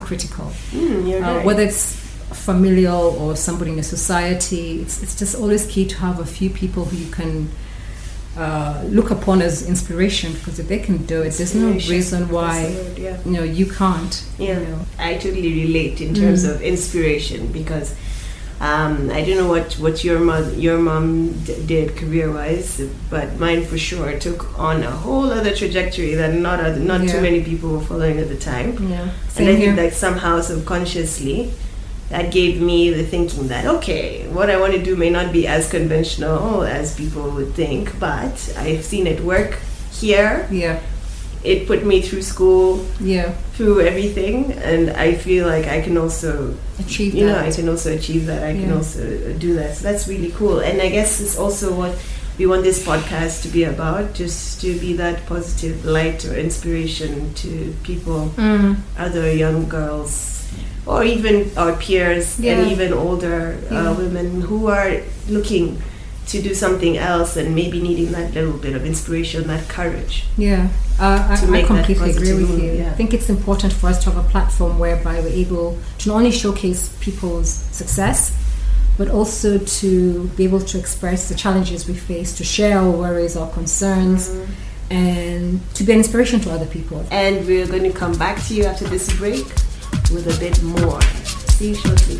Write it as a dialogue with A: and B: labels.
A: critical.
B: You're right.
A: Whether it's familial or somebody in a society, it's just always key to have a few people who you can look upon as inspiration, because if they can do it, there's no reason why you can't.
B: Yeah,
A: you know.
B: I totally relate in terms of inspiration, because I don't know what your mom did career-wise, but mine for sure took on a whole other trajectory that not too many people were following at the time.
A: Yeah,
B: and I think that somehow subconsciously that gave me the thinking that, okay, what I want to do may not be as conventional as people would think, but I've seen it work here.
A: Yeah.
B: It put me through school, through everything, and I feel like I can also
A: achieve that.
B: You know, I can also achieve that. I can also do that. So that's really cool. And I guess it's also what we want this podcast to be about, just to be that positive light or inspiration to people, other young girls, or even our peers, and even older women who are looking to do something else and maybe needing that little bit of inspiration, that courage.
A: Yeah, I completely agree with you.
B: Yeah.
A: I think it's important for us to have a platform whereby we're able to not only showcase people's success, but also to be able to express the challenges we face, to share our worries, our concerns, and to be an inspiration to other people.
B: And we're going to come back to you after this break with a bit more. See you shortly.